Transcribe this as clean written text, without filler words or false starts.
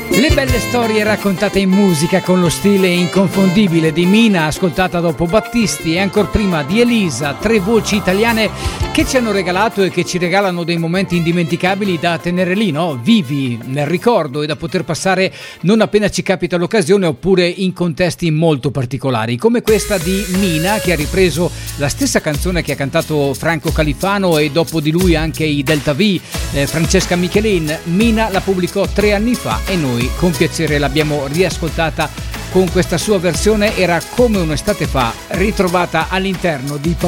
Le belle storie raccontate in musica con lo stile inconfondibile di Mina, ascoltata dopo Battisti, e ancora prima di Elisa, tre voci italiane che ci hanno regalato e che ci regalano dei momenti indimenticabili da tenere lì, no? Vivi nel ricordo e da poter passare non appena ci capita l'occasione, oppure in contesti molto particolari, come questa di Mina, che ha ripreso la stessa canzone che ha cantato Franco Califano e dopo di lui anche i Delta V, Francesca Michelin. Mina la pubblicò 3 anni fa e noi con piacere l'abbiamo riascoltata con questa sua versione. Era come un'estate fa, ritrovata all'interno di